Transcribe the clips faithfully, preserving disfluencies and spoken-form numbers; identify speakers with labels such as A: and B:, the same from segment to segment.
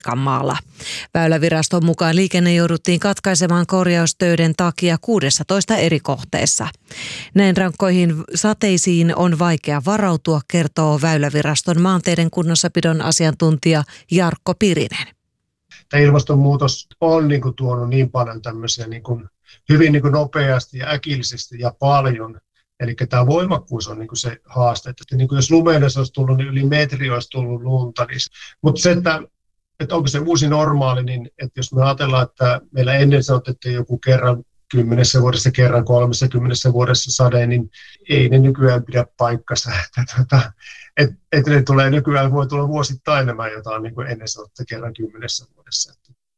A: Pirkanmaalla. Väyläviraston mukaan liikenne jouduttiin katkaisemaan korjaustöiden takia kuudessatoista eri kohteessa. Näin rankkoihin sateisiin on vaikea varautua, kertoo Väyläviraston maanteiden kunnossapidon asiantuntija Jarkko Pirinen.
B: Tämä ilmastonmuutos on niin kuin tuonut niin paljon tämmöisiä niin kuin hyvin niin kuin nopeasti ja äkillisesti ja paljon. Eli tämä voimakkuus on niin kuin se haaste. Että niin kuin jos lumeille olisi tullut, niin yli metri olisi tullut lunta. Niin... Mutta se, että, että onko se uusi normaali, niin että jos me ajatellaan, että meillä ennen sanottiin joku kerran kymmenessä vuodessa, kerran kolmessa kymmenessä vuodessa sade, niin ei ne nykyään pidä paikkansa. Että, että, että ne tulee nykyään, voi tulla vuosittain nämä jotain niin kuin ennen sanottiin kerran kymmenessä vuodessa.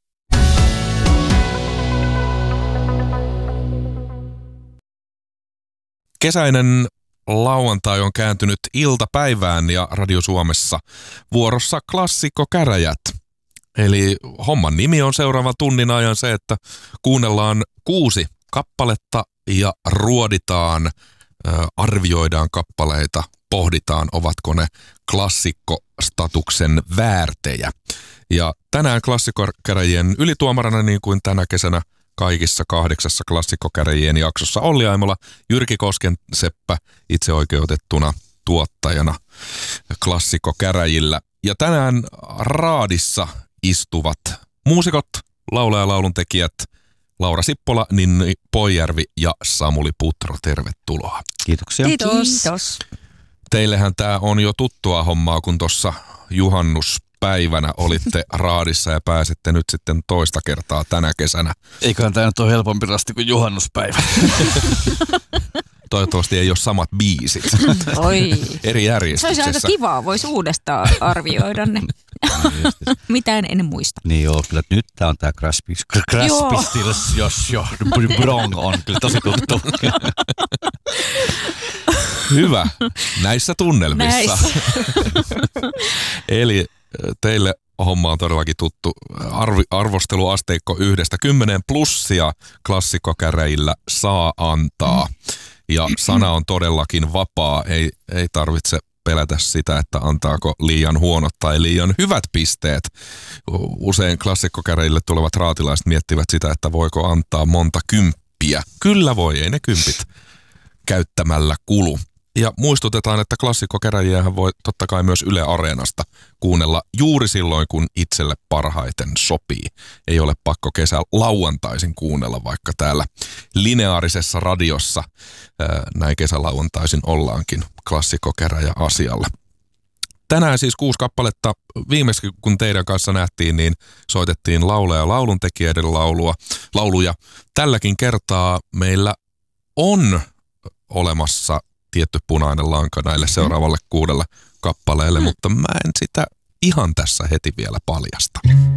C: Kesäinen lauantai on kääntynyt iltapäivään ja Radio Suomessa vuorossa klassikkokäräjät. Eli homman nimi on seuraavan tunnin ajan se, että kuunnellaan kuusi kappaletta ja ruoditaan, arvioidaan kappaleita, pohditaan, ovatko ne klassikkostatuksen väärtejä. Ja tänään klassikkokäräjien ylituomarana, niin kuin tänä kesänä kaikissa kahdeksassa klassikkokäräjien jaksossa, Olli Aimola, Jyrki Koskenseppä itseoikeutettuna tuottajana klassikkokäräjillä. Ja tänään raadissa istuvat muusikot, laulaja- ja lauluntekijät Laura Sippola, Ninni Poijärvi ja Samuli Putro. Tervetuloa.
D: Kiitoksia.
A: Kiitos.
E: Kiitos.
C: Teillehän tämä on jo tuttua hommaa, kun tuossa juhannuspäivänä olitte raadissa ja pääsette nyt sitten toista kertaa tänä kesänä.
D: Eiköhän tämä nyt ole helpompi rasti kuin juhannuspäivä.
C: Toivottavasti ei ole samat biisit.
E: Oi.
C: Eri järjestyksessä.
E: Se olisi aika kivaa, voisi uudestaan arvioida ne. Mitään en muista.
D: Niin joo, kyllä nyt tää on tää Kraspistils, jos jo. Brong on kyllä tosi tuttu.
C: Hyvä. Näissä tunnelmissa.
E: Näissä.
C: Eli teille homma on todellakin tuttu. Arvi, arvosteluasteikko yhdestä kymmeneen plussia klassikkokäräjillä saa antaa. Ja sana on todellakin vapaa. Ei, ei tarvitse pelätä sitä, että antaako liian huonot tai liian hyvät pisteet. Usein klassikkokäräjille tulevat raatilaiset miettivät sitä, että voiko antaa monta kymppiä. Kyllä voi, ei ne kympit käyttämällä kulu. Ja muistutetaan, että klassikkokäräjiähän voi totta kai myös Yle Areenasta kuunnella juuri silloin, kun itselle parhaiten sopii. Ei ole pakko kesä lauantaisin kuunnella, vaikka täällä lineaarisessa radiossa ää, näin kesälauantaisin ollaankin klassikkokäräjä asialla. Tänään siis kuusi kappaletta. Viimeksi kun teidän kanssa nähtiin, niin soitettiin laulaja- ja lauluntekijöiden laulua, lauluja. Tälläkin kertaa meillä on olemassa tietty punainen lanka näille seuraavalle kuudelle kappaleelle, mm. mutta mä en sitä ihan tässä heti vielä paljasta.